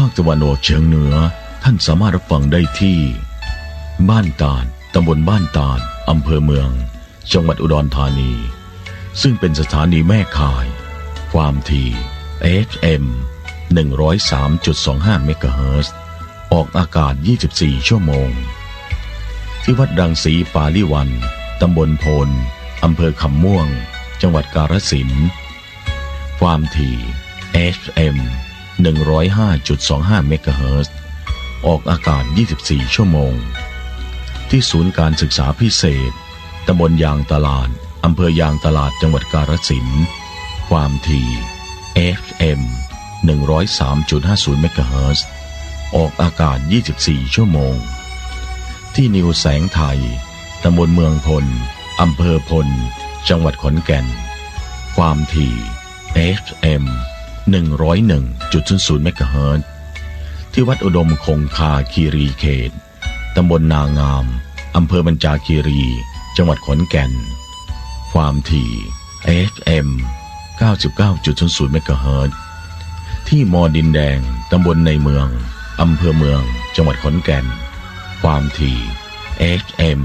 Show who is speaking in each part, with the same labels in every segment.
Speaker 1: คตะวันออกเฉียงเหนือท่านสามารถรับฟังได้ที่บ้านตาดตำบลบ้านตาดอำเภอเมืองจังหวัดอุดรธานีซึ่งเป็นสถานีแม่ข่ายความถี่ FM 103.25 เมกะเฮิรตซ์ออกอากาศ24ชั่วโมงที่วัดรังสีปาลิวันตำบลโพนอำเภอคำม่วงจังหวัดกาฬสินธุ์ความถี่ FM 105.25 เมกะเฮิรตซ์ออกอากาศ24ชั่วโมงที่ศูนย์การศึกษาพิเศษตำบลยางตลาดอำเภอยางตลาดจังหวัดกาฬสินธุ์ความถี่ FM 103.50 เมกะเฮิรตซ์ออกอากาศ24ชั่วโมงที่นิวแสงไทยตำบลเมืองพลอำเภอพลจังหวัดขอนแก่นความถี่ FM 101.00 เมกะเฮิรตซ์ที่วัดอุดมคงคาคีรีเขตตำบลนางามอำเภอบัญจาคีรีจังหวัดขอนแก่นความถี่ FM 99.00 เมกะเฮิรตซ์ที่มอดินแดงตำบลในเมืองอำเภอเมืองจังหวัดขอนแก่นความถี่ FM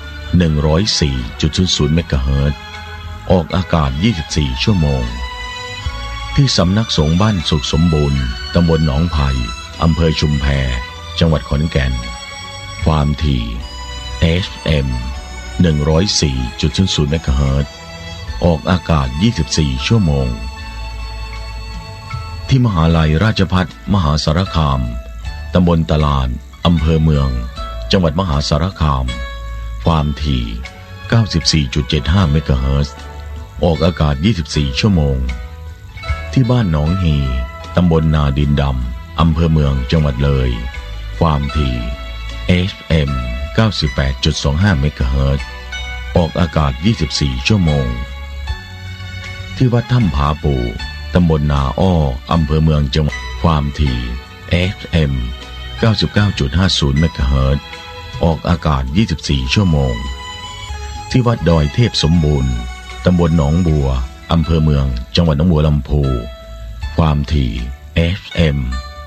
Speaker 1: 104.00 เมกะเฮิรตซ์ออกอากาศ24ชั่วโมงที่สำนักสงฆ์บ้านสุขสมบูรณ์ตำบลหนองไผ่อำเภอชุมแพจังหวัดขอนแก่นความถี่ FM 104.00 เมกะเฮิรตซ์ออกอากาศ24ชั่วโมงที่มหาลัยราชภัฏมหาสารคามตำบลตลาดอำเภอเมืองจังหวัดมหาสารคามความถี่ 94.75 เมกะเฮิรตซ์ออกอากาศ24ชั่วโมงที่บ้านหนองฮีตำบลนาดินดำอำเภอเมืองจังหวัดเลยความถี่ FM 98.25 เมกะเฮิรตซ์ออกอากาศ24ชั่วโมงที่วัดถ้ำผาปูตำบลนาอ้ออำเภอเมืองจังหวัดความถี่ FM 99.50 เมกะเฮิรตซ์ออกอากาศ24ชั่วโมงที่วัดดอยเทพสมบูรณ์ตำบลหนองบัวอำเภอเมืองจังหวัดหนองบัวลำพูความถี่ FM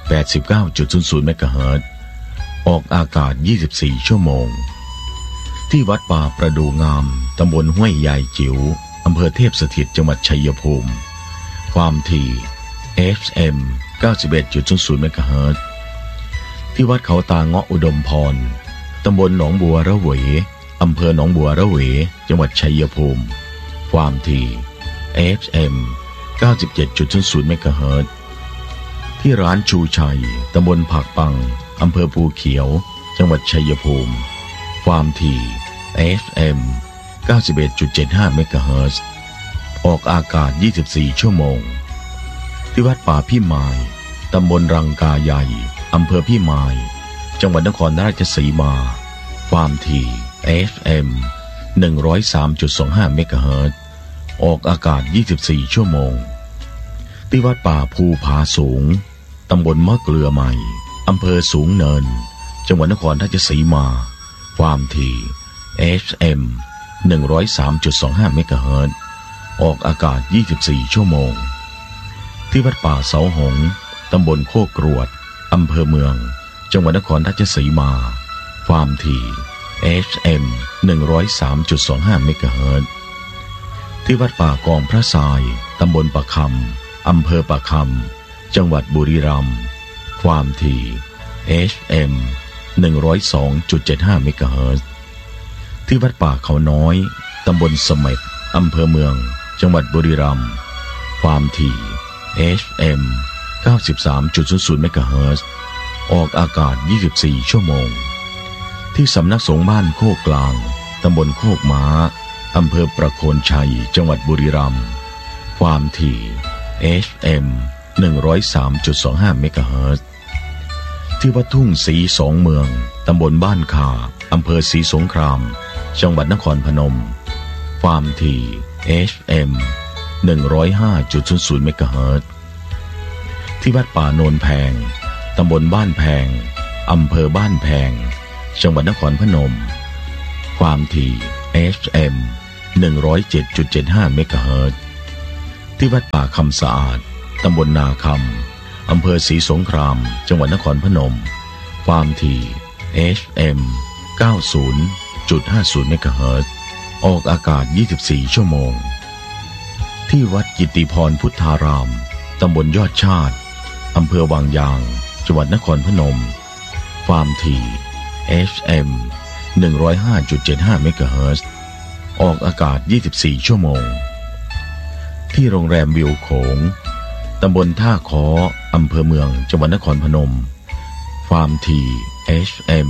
Speaker 1: 89.00 เมกะเฮิรตซ์ออกอากาศ24ชั่วโมงที่วัดป่าประดูงามตำบลห้วยยายจิ๋วอำเภอเทพสถิตจังหวัดชัยภูมิความถี่ FM 91.00 เมกะเฮิรตซ์ที่วัดเขาตาเงาะอุดมพรตำบลหนองบัวระเวอำเภอหนองบัวระเวจังหวัดชัยภูมิความถี่ FM 97.00 เมกะเฮิรตซ์ที่ร้านชูชัยตำบลผักปังอำเภอภูเขียวจังหวัดชัยภูมิความถี่ FM 91.75 เมกะเฮิรตซ์ออกอากาศ24ชั่วโมงที่วัดป่าพี่มายตำบลรังกาใหญ่อำเภอพี่มายจังหวัดนครราชสีมาความถี่ FM 103.25 เมกะเฮิรตซ์ออกอากาศ24ชั่วโมงที่วัดป่าภูผาสูงตำบลมะเกลือใหม่อำเภอสูงเนินจังหวัดนครราชสีมาความถี่ FM 103.25 เมกะเฮิรตซ์ออกอากาศ24ชั่วโมงที่วัดป่าเสาหงส์ตำบลโคกรวดอำเภอเมืองจังหวัดนครราชสีมาความถี่ FM 103.25 เมกะเฮิรตซ์ที่วัดป่ากองพระทรายตำบลปะคำอำเภอปะคำจังหวัดบุรีรัมย์ความถี่ FM 102.75 เมกะเฮิรตซ์ที่วัดป่าเขาน้อยตำบลเสม็ดอำเภอเมืองจังหวัดบุรีรัมย์ความถี่ FM 93.00 เมกะเฮิรตซ์ออกอากาศ24ชั่วโมงที่สำนักสงฆ์บ้านโคกกลางตำบลโคกม้าอำเภอประโคนชัยจังหวัดบุรีรัมย์ความถี่ FM 103.25 เมกะเฮิรตซ์ที่วัดทุ่งศรีสองเมืองตำบลบ้านข่าอำเภอศรีสงครามจังหวัดนครพนมความถี่ FM 105.00 เมกะเฮิรตซ์ที่วัดป่าโนนแพงตำบลบ้านแพงอำเภอบ้านแพงจังหวัดนครพนมความถี่ FM 107.75 เมกะเฮิรตซ์ที่วัดป่าคำสะอาดตำบลนาคำอำเภอศรีสงครามจังหวัดนครพนมความถี่ FM 90.50 เมกะเฮิรตซ์ออกอากาศ24ชั่วโมงที่วัดกิตติพรพุทธารามตำบลยอดชาติอำเภอวังยางจังหวัดนครพนมความถี่ FM 105.75 เมกะเฮิรตซ์ออกอากาศ24ชั่วโมงที่โรงแรมวิวโขงตำบลท่าค้ออำเภอเมืองจังหวัดนครพนมความถี่ FM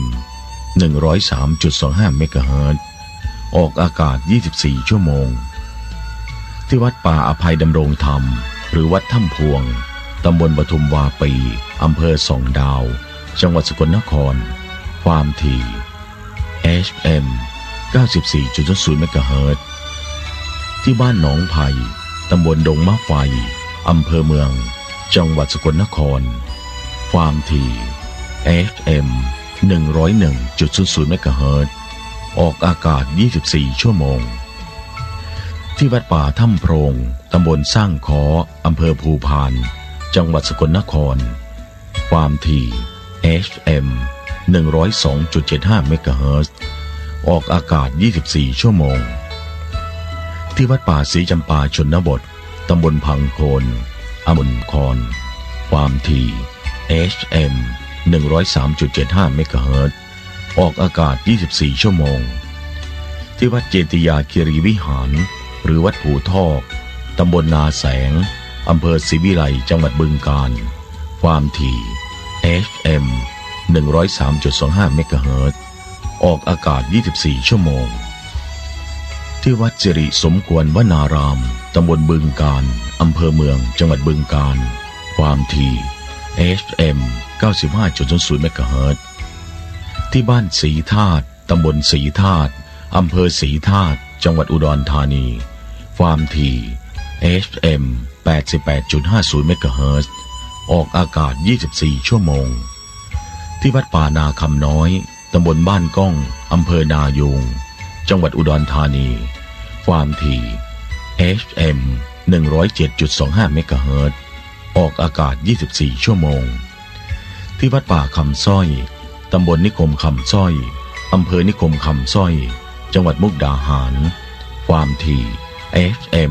Speaker 1: 103.25 เมกะเฮิรตซ์ออกอากาศ24ชั่วโมงที่วัดป่าอภัยดำรงธรรมหรือวัดถ้ำพวงตำบลปทุมวาปีอำเภอส่องดาวจังหวัดสกลนครความถี่ FM 94.0 เมกะเฮิรตซ์ที่บ้านหนองไผ่ตำบลดงมะไฟอำเภอเมืองจังหวัดสกลนครความถี่ FM 101.00 เมกะเฮิรตซ์ออกอากาศ24ชั่วโมงที่วัดป่าถ้ำโพรงตำบลสร้างค้ออำเภอภูพานจังหวัดสกลนครความถี่ FM 102.75 เมกะเฮิรตซ์ออกอากาศ24ชั่วโมงที่วัดป่าศรีจำปาชนบทตำบลพังโคนอำเภอคอนความถี่ FM 103.75 เมกะเฮิรตซ์ออกอากาศ24ชั่วโมงที่วัดเจติยาคีรีวิหารหรือวัดภูทอกตำบลนาแสงอำเภอศรีวิไลจังหวัดบึงกาฬความถี่ FM 103.25 เมกะเฮิรตซ์ออกอากาศ24ชั่วโมงที่วัดสิริสมควรวนารามตำบลบึงกาฬอำเภอเมืองจังหวัดบึงกาฬความถี่ FM 95.00 เมกะเฮิรตซ์ที่บ้านศรีธาตุตำบลศรีธาตุอำเภอศรีธาตุจังหวัดอุดรธานีความถี่ FM 88.50 เมกะเฮิรตซ์ออกอากาศ24ชั่วโมงที่วัดป่านาคำน้อยตำบลบ้านก้องอำเภอนายูงจังหวัดอุดรธานีความถี่ FM 107.25 เมกะเฮิรตซ์ออกอากาศ24ชั่วโมงที่วัดป่าคำสร้อยตำบลนิคมคำสร้อยอำเภอนิคมคำสร้อยจังหวัดมุกดาหารความถี่ FM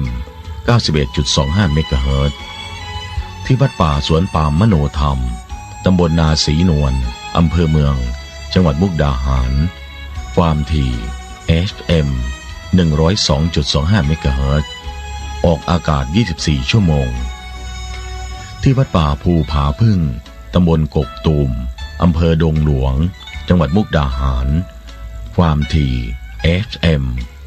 Speaker 1: 91.25 เมกะเฮิรตซ์ที่วัดป่าสวนปามมโนธรรมตำบลนาศรีนวลอำเภอเมืองจังหวัดมุกดาหารความถี่ FM 102.25 เมกะเฮิรตซ์ออกอากาศ24ชั่วโมงที่วัดป่าภูผาพึ่งตำบลกกตูมอำเภอดงหลวงจังหวัดมุกดาหารความถี่ FM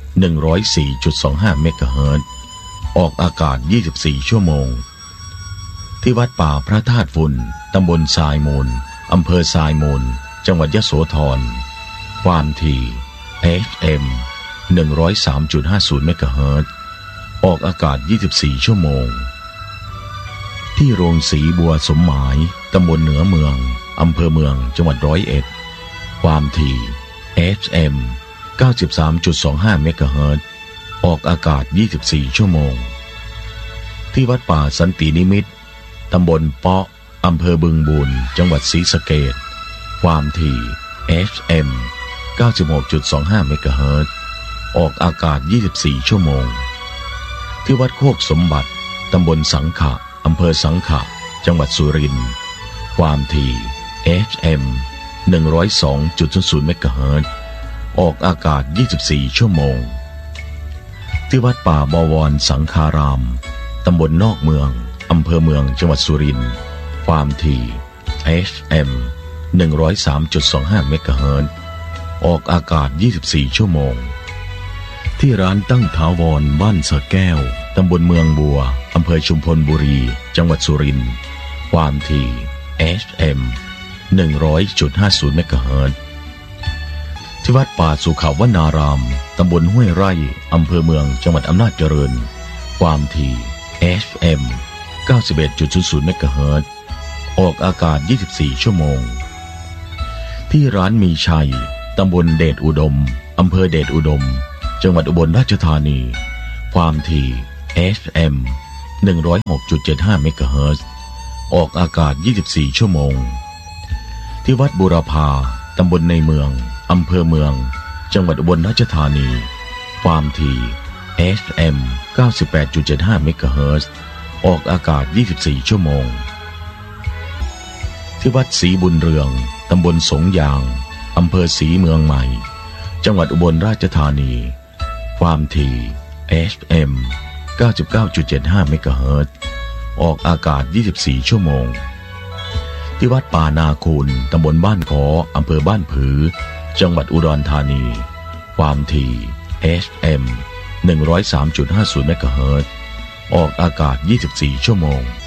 Speaker 1: 104.25 เมกะเฮิรตซ์ออกอากาศ24ชั่วโมงที่วัดป่าพระธาตุฝุ่นตำบลทรายมูลอำเภอทรายมูลจังหวัดยโสธรความถี่ FM 103.50 เมกะเฮิรตซ์ออกอากาศ24ชั่วโมงที่โรงสีบัวสมหมายตำบลเหนือเมืองอำเภอเมืองจังหวัด101ความถี่ FM 93.25 เมกะเฮิรตซ์ออกอากาศ24ชั่วโมงที่วัดป่าสันตินิมิตรตำบลเปาะอำเภอบึงบูรจังหวัดศรีสะเกษความถี่ FM 96.25 เมกะเฮิรตซ์ออกอากาศ24ชั่วโมงที่วัดโคกสมบัติตำบลสังขะอำเภอสังขะจังหวัดสุรินทร์ความถี่ FM 102.00 เมกะเฮิรตซ์ออกอากาศ24ชั่วโมงที่วัดป่าบวรสังฆารามตำบลนอกเมืองอำเภอเมืองจังหวัดสุรินทร์ความถี่ FM 103.25 เมกะเฮิรตซ์ออกอากาศ24ชั่วโมงที่ร้านตั้งถาวรบ้านสะแก้วตำบลเมืองบัวอำเภอชุมพลบุรีจังหวัดสุรินทร์ความถี่ FM 100.50 เมกะเฮิรตซ์ที่วัดป่าสุขวนารามตำบลห้วยไร่อำเภอเมืองจังหวัดอำนาจเจริญความถี่ FM 91.00 เมกะเฮิรตซ์ออกอากาศ24ชั่วโมงที่ร้านมีชัยตำบลเดชอุดมอำเภอเดชอุดมจังหวัดอุบลราชธานีความถี่ FM 106.75 เมกะเฮิรตซ์ออกอากาศ24ชั่วโมงที่วัดบูรพาตำบลในเมืองอำเภอเมืองจังหวัดอุบลราชธานีความถี่ FM 98.75 เมกะเฮิรตซ์ออกอากาศ24ชั่วโมงที่วัดศรีบุญเรืองตำบลสงยางอำเภอศรีเมืองใหม่จังหวัดอุบลราชธานีความถี่ FM 99.75 เมกะเฮิรตซ์ออกอากาศ24ชั่วโมงที่วัดป่านาคูนตำบลบ้านขออำเภอบ้านผือจังหวัดอุดรธานีความถี่ FM 103.50 เมกะเฮิรตซ์ออกอากาศ24ชั่วโมง